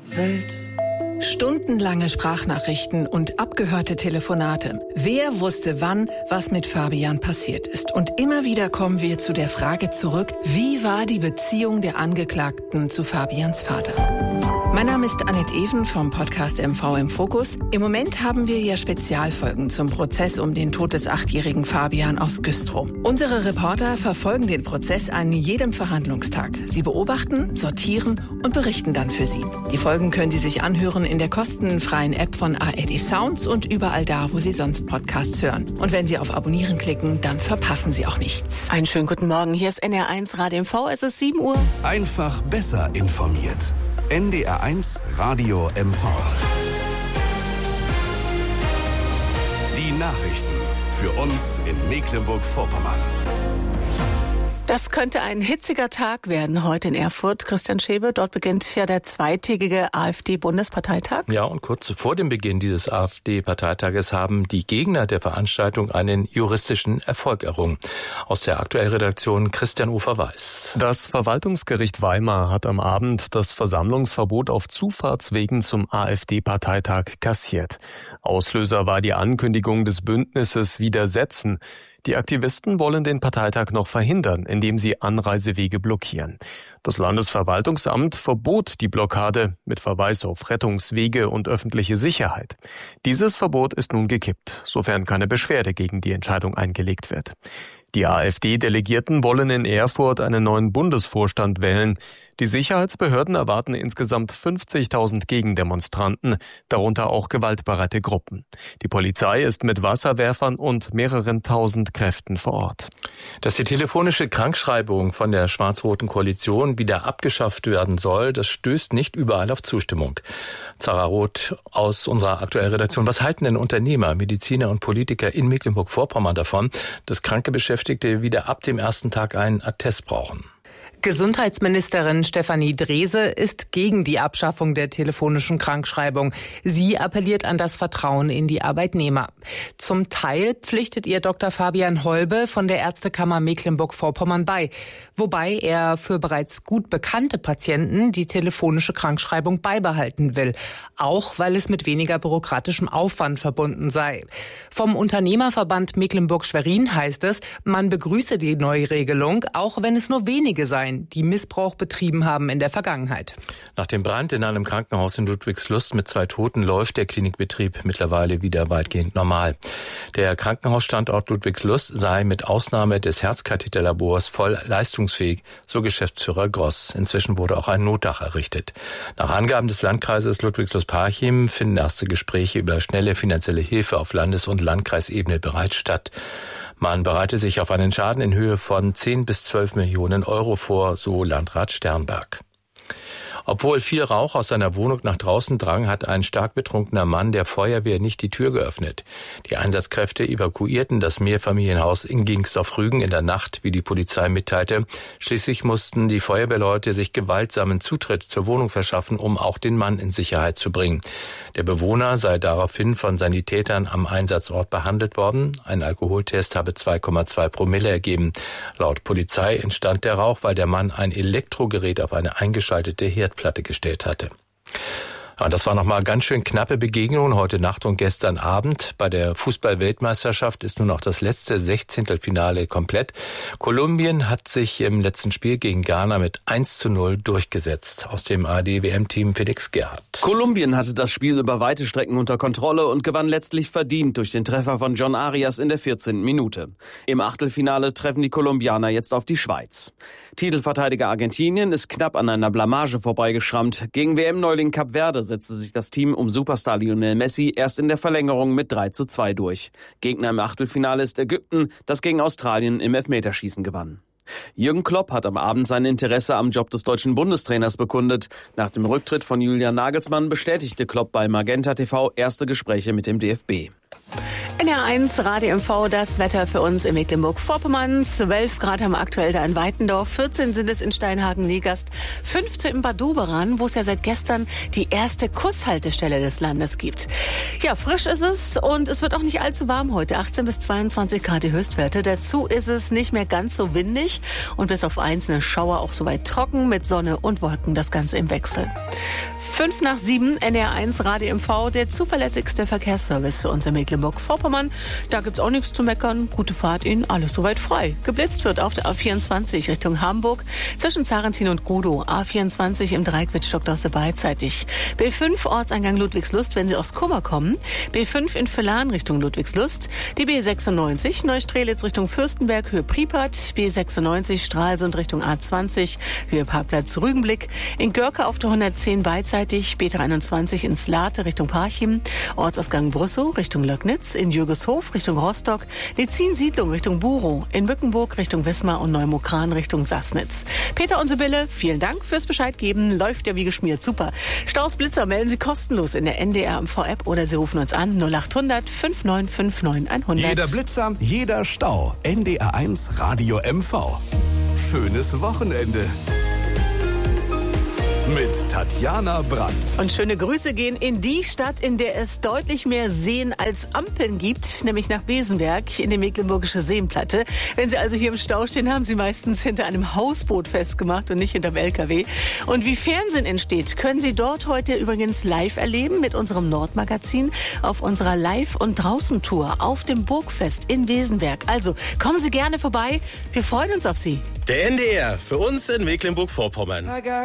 Welt. Stundenlange Sprachnachrichten und abgehörte Telefonate. Wer wusste wann, was mit Fabian passiert ist? Und immer wieder kommen wir zu der Frage zurück, wie war die Beziehung der Angeklagten zu Fabians Vater? Mein Name ist Annette Even vom Podcast MV im Fokus. Im Moment haben wir ja Spezialfolgen zum Prozess um den Tod des 8-jährigen Fabian aus Güstrow. Unsere Reporter verfolgen den Prozess an jedem Verhandlungstag. Sie beobachten, sortieren und berichten dann für Sie. Die Folgen können Sie sich anhören in der kostenfreien App von ARD Sounds und überall da, wo Sie sonst Podcasts hören. Und wenn Sie auf Abonnieren klicken, dann verpassen Sie auch nichts. Einen schönen guten Morgen. Hier ist NR1 Radio MV. Es ist 7 Uhr. Einfach besser informiert. NDR1 Radio MV. Die Nachrichten für uns in Mecklenburg-Vorpommern. Das könnte ein hitziger Tag werden heute in Erfurt. Christian Schäbe, dort beginnt ja der zweitägige AfD-Bundesparteitag. Ja, und kurz vor dem Beginn dieses AfD-Parteitages haben die Gegner der Veranstaltung einen juristischen Erfolg errungen. Aus der Aktuellredaktion Christian Ufer-Weiß. Das Verwaltungsgericht Weimar hat am Abend das Versammlungsverbot auf Zufahrtswegen zum AfD-Parteitag kassiert. Auslöser war die Ankündigung des Bündnisses Widersetzen. Die Aktivisten wollen den Parteitag noch verhindern, indem sie Anreisewege blockieren. Das Landesverwaltungsamt verbot die Blockade mit Verweis auf Rettungswege und öffentliche Sicherheit. Dieses Verbot ist nun gekippt, sofern keine Beschwerde gegen die Entscheidung eingelegt wird. Die AfD-Delegierten wollen in Erfurt einen neuen Bundesvorstand wählen. Die Sicherheitsbehörden erwarten insgesamt 50.000 Gegendemonstranten, darunter auch gewaltbereite Gruppen. Die Polizei ist mit Wasserwerfern und mehreren tausend Kräften vor Ort. Dass die telefonische Krankschreibung von der schwarz-roten Koalition wieder abgeschafft werden soll, das stößt nicht überall auf Zustimmung. Zara Roth aus unserer Aktuellredaktion. Was halten denn Unternehmer, Mediziner und Politiker in Mecklenburg-Vorpommern davon, dass kranke Beschäftigte wieder ab dem ersten Tag einen Attest brauchen? Gesundheitsministerin Stefanie Drese ist gegen die Abschaffung der telefonischen Krankschreibung. Sie appelliert an das Vertrauen in die Arbeitnehmer. Zum Teil pflichtet ihr Dr. Fabian Holbe von der Ärztekammer Mecklenburg-Vorpommern bei, wobei er für bereits gut bekannte Patienten die telefonische Krankschreibung beibehalten will, auch weil es mit weniger bürokratischem Aufwand verbunden sei. Vom Unternehmerverband Mecklenburg-Schwerin heißt es, man begrüße die Neuregelung, auch wenn es nur wenige seien, die Missbrauch betrieben haben in der Vergangenheit. Nach dem Brand in einem Krankenhaus in Ludwigslust mit 2 Toten läuft der Klinikbetrieb mittlerweile wieder weitgehend normal. Der Krankenhausstandort Ludwigslust sei mit Ausnahme des Herzkatheterlabors voll leistungsfähig, so Geschäftsführer Gross. Inzwischen wurde auch ein Notdach errichtet. Nach Angaben des Landkreises Ludwigslust-Parchim finden erste Gespräche über schnelle finanzielle Hilfe auf Landes- und Landkreisebene bereits statt. Man bereite sich auf einen Schaden in Höhe von 10 bis 12 Millionen Euro vor, so Landrat Sternberg. Obwohl viel Rauch aus seiner Wohnung nach draußen drang, hat ein stark betrunkener Mann der Feuerwehr nicht die Tür geöffnet. Die Einsatzkräfte evakuierten das Mehrfamilienhaus in Gingsdorf-Rügen in der Nacht, wie die Polizei mitteilte. Schließlich mussten die Feuerwehrleute sich gewaltsamen Zutritt zur Wohnung verschaffen, um auch den Mann in Sicherheit zu bringen. Der Bewohner sei daraufhin von Sanitätern am Einsatzort behandelt worden. Ein Alkoholtest habe 2,2 Promille ergeben. Laut Polizei entstand der Rauch, weil der Mann ein Elektrogerät auf eine eingeschaltete Herdplatte gestellt hatte. Ja, das war nochmal ganz schön knappe Begegnungen heute Nacht und gestern Abend. Bei der Fußball-Weltmeisterschaft ist nun auch das letzte 16. Finale komplett. Kolumbien hat sich im letzten Spiel gegen Ghana mit 1:0 durchgesetzt. Aus dem ARD-WM-Team Felix Gerhardt. Kolumbien hatte das Spiel über weite Strecken unter Kontrolle und gewann letztlich verdient durch den Treffer von John Arias in der 14. Minute. Im Achtelfinale treffen die Kolumbianer jetzt auf die Schweiz. Titelverteidiger Argentinien ist knapp an einer Blamage vorbeigeschrammt. Gegen WM-Neuling Kap Verde setzte sich das Team um Superstar Lionel Messi erst in der Verlängerung mit 3:2 durch. Gegner im Achtelfinale ist Ägypten, das gegen Australien im Elfmeterschießen gewann. Jürgen Klopp hat am Abend sein Interesse am Job des deutschen Bundestrainers bekundet. Nach dem Rücktritt von Julian Nagelsmann bestätigte Klopp bei Magenta TV erste Gespräche mit dem DFB. NR1 Radio MV, das Wetter für uns in Mecklenburg-Vorpommern. 12 Grad haben wir aktuell da in Weitendorf, 14 sind es in Steinhagen-Negast, 15 in Bad Doberan, wo es ja seit gestern die erste Kusshaltestelle des Landes gibt. Ja, frisch ist es und es wird auch nicht allzu warm heute, 18 bis 22 Grad die Höchstwerte. Dazu ist es nicht mehr ganz so windig und bis auf einzelne Schauer auch soweit trocken mit Sonne und Wolken, das Ganze im Wechsel. 5:05, NDR1 Radio MV, der zuverlässigste Verkehrsservice für uns in Mecklenburg-Vorpommern. Da gibt's auch nichts zu meckern. Gute Fahrt Ihnen, alles soweit frei. Geblitzt wird auf der A24 Richtung Hamburg zwischen Zarentin und Godow. A24 im Dreieck mit Stockdorse beidseitig. B5 Ortseingang Ludwigslust, wenn Sie aus Kummer kommen. B5 in Villahn Richtung Ludwigslust. Die B96 Neustrelitz Richtung Fürstenberg, Höhe Pripert. B96 Stralsund Richtung A20, Höhe Parkplatz Rügenblick. In Görke auf der 110 beidseitig. B21 in Slate Richtung Parchim. Ortsausgang Brüssow Richtung Löcknitz. In Jürgeshof Richtung Rostock. Lezin-Siedlung Richtung Burow. In Mückenburg Richtung Wismar und Neumokran Richtung Sassnitz. Peter und Sibylle, vielen Dank fürs Bescheid geben. Läuft ja wie geschmiert. Super. Staus, Blitzer melden Sie kostenlos in der NDR MV-App oder Sie rufen uns an 0800 5959 100. Jeder Blitzer, jeder Stau. NDR1 Radio MV. Schönes Wochenende. Mit Tatjana Brandt. Und schöne Grüße gehen in die Stadt, in der es deutlich mehr Seen als Ampeln gibt, nämlich nach Besenberg in die Mecklenburgische Seenplatte. Wenn Sie also hier im Stau stehen, haben Sie meistens hinter einem Hausboot festgemacht und nicht hinterm LKW. Und wie Fernsehen entsteht, können Sie dort heute übrigens live erleben mit unserem Nordmagazin auf unserer Live- und Draußen-Tour auf dem Burgfest in Besenberg. Also kommen Sie gerne vorbei. Wir freuen uns auf Sie. Der NDR für uns in Mecklenburg-Vorpommern.